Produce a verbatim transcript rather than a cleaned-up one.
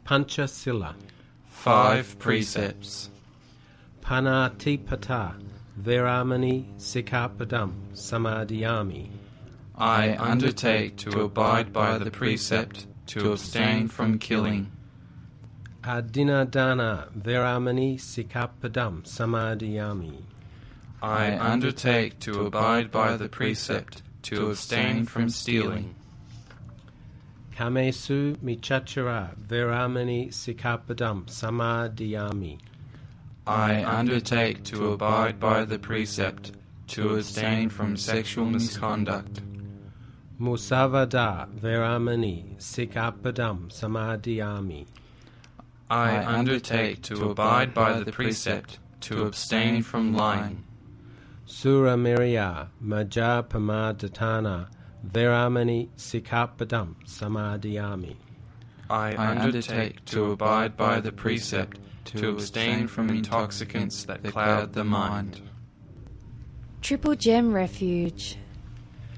Panchasila. Five precepts. Panatipata Veramani Sikkhapadam Samadhiyami. I undertake to abide by the precept to abstain from killing. Adinadana Veramani Sikkhapadam Samadhiyami. I undertake to abide by the precept to abstain from stealing. Kamesu Michachara Veramani Sikkhapadam Samadhiyami. I undertake to abide by the precept to abstain from sexual misconduct. Musavada Veramani Sikkhapadam Samadhiyami. I undertake to abide by the precept to abstain from lying. Suramiriya Majapamadatana Veramani Sikkhapadam Samadhiyami. I undertake to abide by the precept to abstain from intoxicants that cloud the mind. Triple Gem Refuge.